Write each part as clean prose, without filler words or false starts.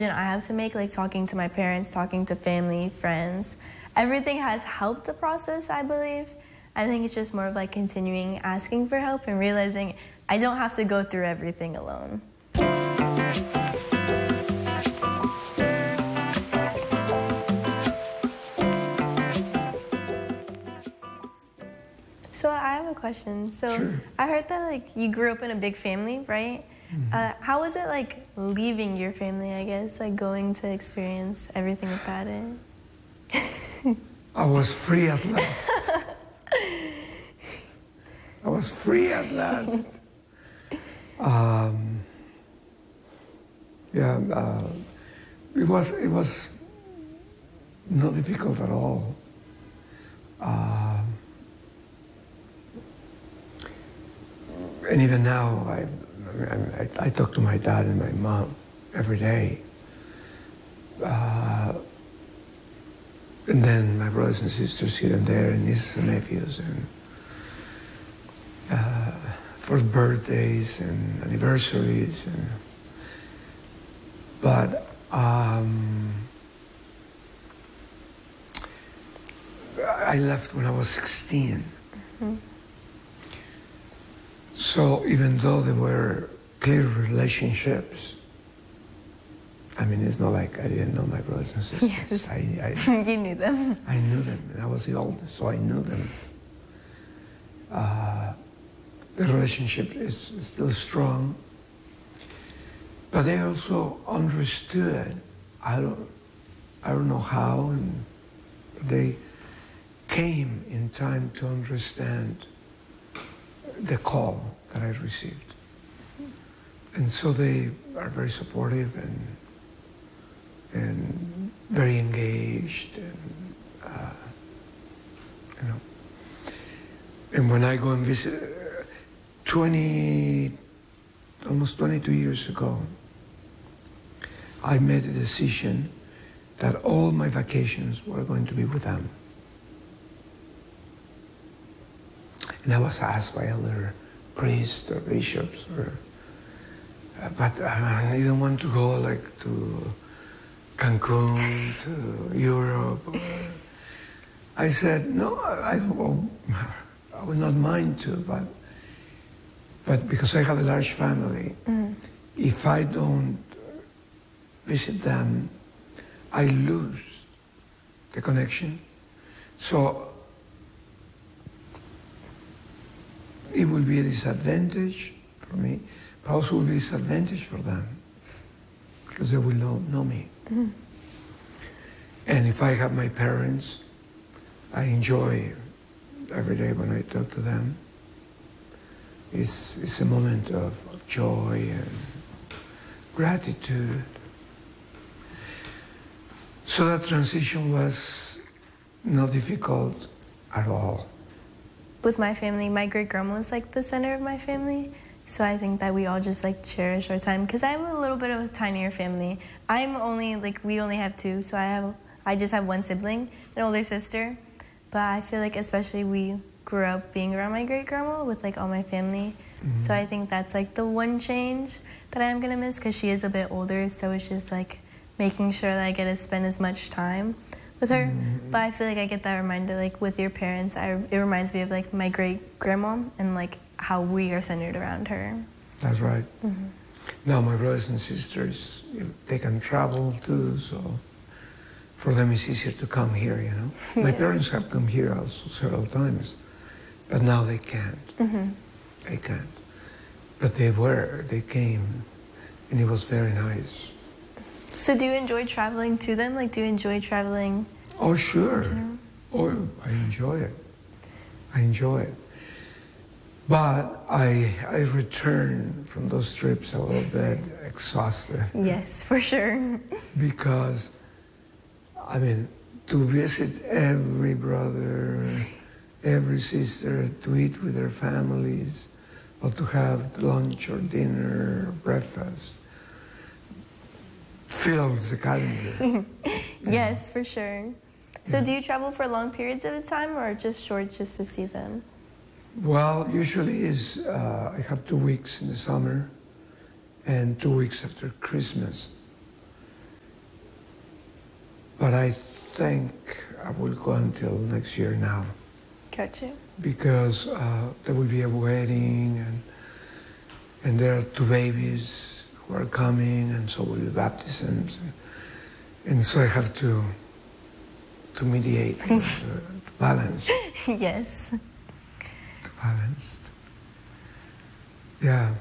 I have to make, like talking to my parents, talking to family, friends. Everything has helped the process, I believe. I think it's just more of like continuing asking for help and realizing I don't have to go through everything alone. So I have a question. So Sure. I heard that like you grew up in a big family, right? How was it like leaving your family, I guess, like going to experience everything without it? I was free at last. I was free at last. It was not difficult at all. And even now, I talk to my dad and my mom every day. And then my brothers and sisters here and there, and nieces and nephews, and for birthdays and anniversaries. But I left when I was 16. Mm-hmm. So even though there were clear relationships, I mean, it's not like I didn't know my brothers and sisters. Yes. You knew them. I knew them, and I was the oldest, so I knew them. The relationship is still strong, but they also understood. I don't know how, and they came in time to understand the call that I received, and so they are very supportive and very engaged, and you know. And when I go and visit, almost 22 years ago, I made a decision that all my vacations were going to be with them. And I was asked by other priests or bishops, but I didn't want to go like to Cancun, to Europe. I said, no, I would not mind to, but because I have a large family, if I don't visit them, I lose the connection. So it will be a disadvantage for me, but also will be a disadvantage for them, because they will not know me. And if I have my parents, I enjoy every day when I talk to them. It's a moment of joy and gratitude. So that transition was not difficult at all. With my family, my great-grandma was like the center of my family. So I think that we all just like cherish our time, because I'm a little bit of a tinier family. We only have two, so I just have one sibling, an older sister. But I feel like especially we grew up being around my great-grandma with like all my family. So I think that's like the one change that I'm gonna miss, because she is a bit older, so it's just like making sure that I get to spend as much time with her. But I feel like I get that reminder, like with your parents, it reminds me of like my great-grandma and like how we are centered around her. That's right. Now my brothers and sisters, they can travel too, so for them it's easier to come here, you know. My Yes. parents have come here also several times, but now they can't. They can't. But they came, and it was very nice. So do you enjoy traveling to them? Like, do you enjoy traveling? Oh, sure. general? Oh, I enjoy it. I enjoy it. But I return from those trips a little bit exhausted. Yes, for sure. Because, I mean, to visit every brother, every sister, to eat with their families, or to have lunch or dinner, or breakfast, fills the calendar. Yes, for sure. So do you travel for long periods of time or just short just to see them? Well, usually I have 2 weeks in the summer and 2 weeks after Christmas. But I think I will go until next year now. Gotcha. Because there will be a wedding, and there are 2 babies who are coming, and so will be baptisms. And so I have to mediate, to balance. Yes. To balance. Yeah.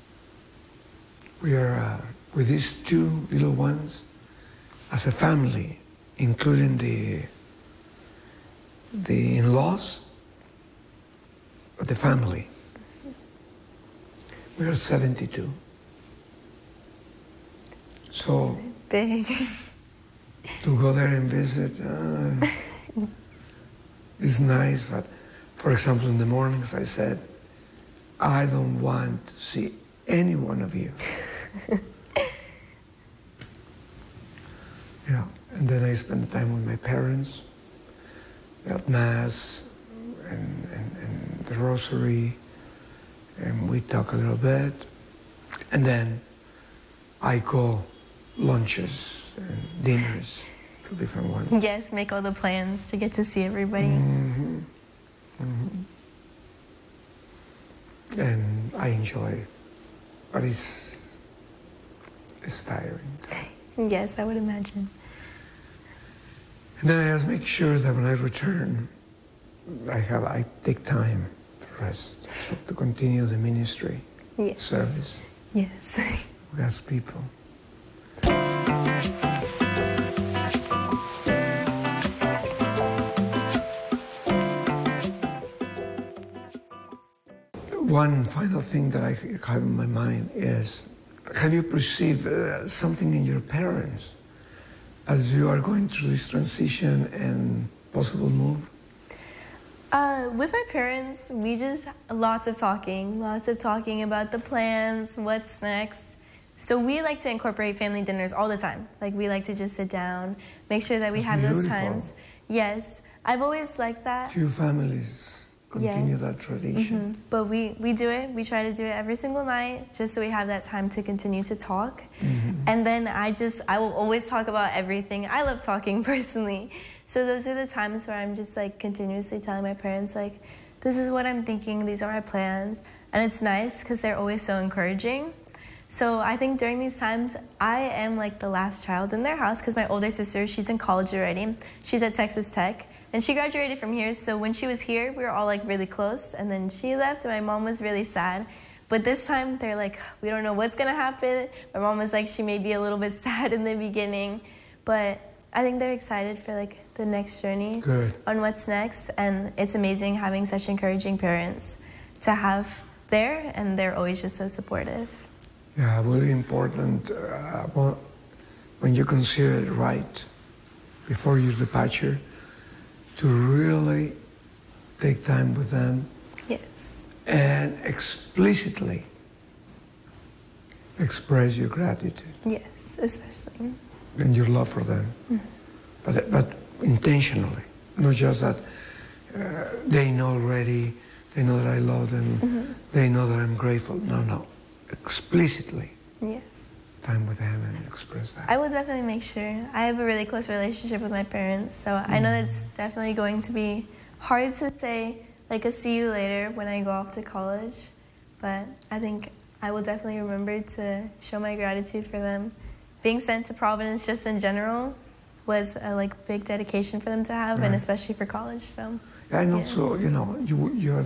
We are, with these 2 little ones, as a family, including the in-laws, but the family, we are 72. So Big. to go there and visit is nice, but for example, in the mornings I said, I don't want to see any one of you. Yeah, and then I spend the time with my parents at Mass and the Rosary, and we talk a little bit, and then I go lunches and dinners to different ones. Yes, make all the plans to get to see everybody. Mm-hmm. Mm-hmm. And I enjoy it, but it's tiring. Yes, I would imagine. And then I just make sure that when I return, I take time to rest, so to continue the ministry, Yes. service Yes. with God's people. One final thing that I have in my mind is, have you perceived something in your parents as you are going through this transition and possible move? With my parents, we just lots of talking about the plans, what's next. So we like to incorporate family dinners all the time. Like we like to just sit down, make sure that we That's have those beautiful. times. Yes, I've always liked that. Few families continue Yes. that tradition. Mhm. But we do it. We try to do it every single night, just so we have that time to continue to talk. And then I will always talk about everything. I love talking personally. So those are the times where I'm just like continuously telling my parents like, this is what I'm thinking, these are my plans. And it's nice because they're always so encouraging. So I think during these times, I am like the last child in their house because my older sister, she's in college already. She's at Texas Tech. And she graduated from here, so when she was here, we were all like really close. And then she left, and my mom was really sad. But this time, they're like, we don't know what's gonna happen. My mom was like, she may be a little bit sad in the beginning. But I think they're excited for like the next journey. Good. On what's next. And it's amazing having such encouraging parents to have there, and they're always just so supportive. Yeah, really important when you consider it right before your departure, to really take time with them. Yes. And explicitly express your gratitude Yes, especially. and your love for them. But intentionally, not just that they know already, they know that I love them, they know that I'm grateful. No, explicitly Yes. time with them and express that. I will definitely make sure. I have a really close relationship with my parents, so I know it's definitely going to be hard to say like a see you later when I go off to college, but I think I will definitely remember to show my gratitude for them. Being sent to Providence just in general was a like big dedication for them to have, and Right. especially for college. So. And Yes. also, you're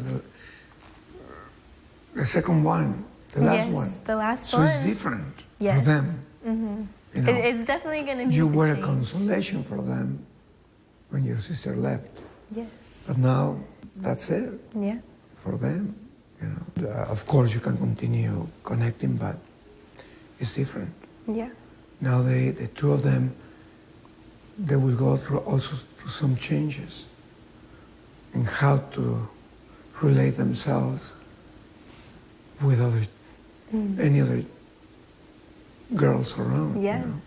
the second one, the last Yes, one. the last So one. it's different Yes. for them. You know, It's definitely going to be. you the were a change. consolation for them when your sister left. Yes. But now, that's it Yeah. for them. You know, of course, you can continue connecting, but it's different. Yeah. Now, the two of them, they will go through some changes in how to relate themselves with any other girls around. Yes. You know?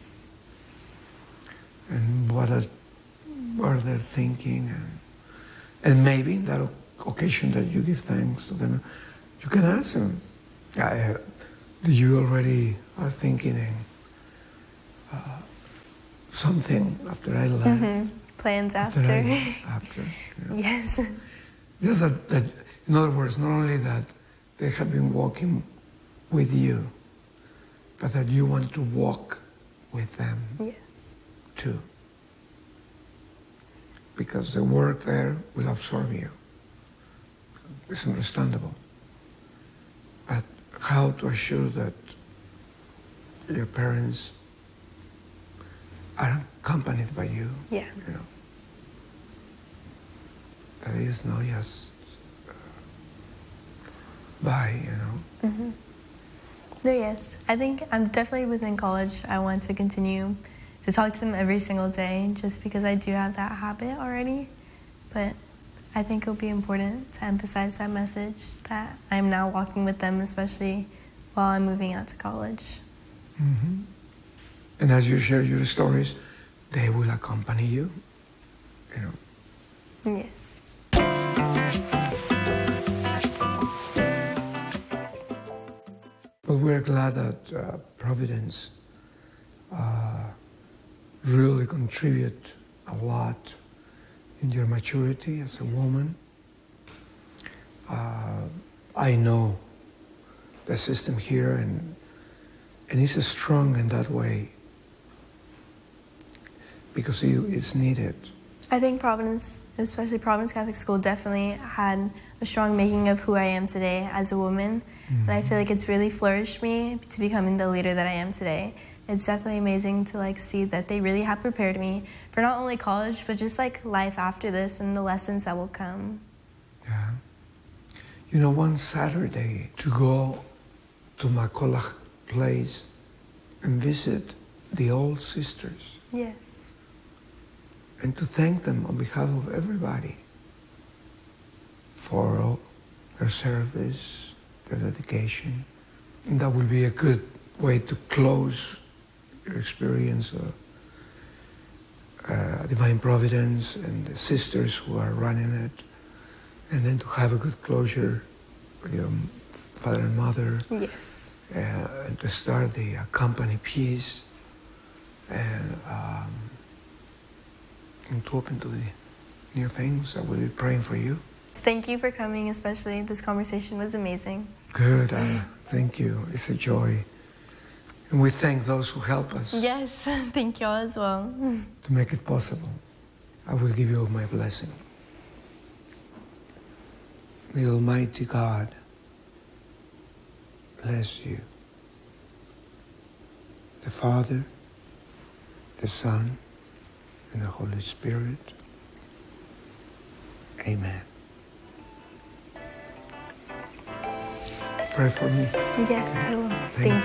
And what are they thinking, and maybe that occasion that you give thanks to them, you can ask them, do you already are thinking in something after I left. Plans After after. after. You know. Yes. Just that, in other words, not only that they have been walking with you, but that you want to walk with them Yes. too. Because the work there will absorb you. It's understandable. But how to assure that your parents are accompanied by you, Yeah. you know. That is not just by, you know. No, yes. I think I'm definitely within college. I want to continue to talk to them every single day just because I do have that habit already. But I think it'll be important to emphasize that message that I'm now walking with them, especially while I'm moving out to college. And as you share your stories, they will accompany you, you know. Yes. But we're glad that Providence really contribute a lot in your maturity as a woman. I know the system here, and it's strong in that way because it's needed. I think Providence, especially Providence Catholic School, definitely had a strong making of who I am today as a woman. And I feel like it's really flourished me to becoming the leader that I am today. It's definitely amazing to like see that they really have prepared me for not only college, but just like life after this and the lessons that will come. Yeah. You know, one Saturday to go to Macolach Place and visit the old sisters Yes. and to thank them on behalf of everybody for their service, their dedication. And that will be a good way to close your experience of Divine Providence and the sisters who are running it, and then to have a good closure with your father and mother, Yes. and to start the company piece, and to open to the new things. I will be praying for you. Thank you for coming, especially. This conversation was amazing. Good, Anna. Thank you. It's a joy. And we thank those who help us Yes, thank y'all as well. to make it possible. I will give you my blessing. May Almighty God bless you. The Father, the Son, and the Holy Spirit. Amen. Pray for me. Yes, I will. Thank Thank you.